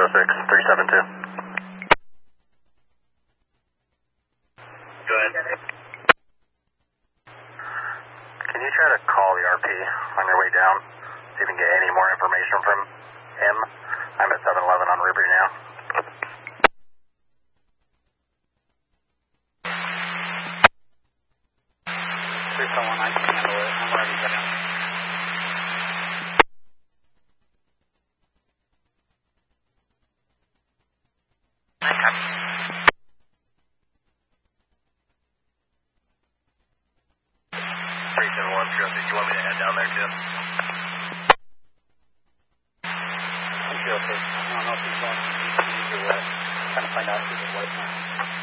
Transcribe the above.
372. Go ahead. Can you try to call the RP on your way down? See if you can get any more information from him. I'm at 7-Eleven on Ripley now. I can handle it. I'm already down. You want me to head down there too? I'm sure okay. I don't know if he's on either way. Trying to find out if he's a white man.